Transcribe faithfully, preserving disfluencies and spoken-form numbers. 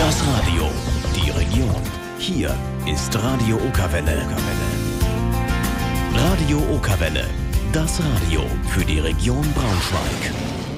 Das Radio, die Region. Hier ist Radio Okerwelle. Radio Okerwelle, das Radio für die Region Braunschweig.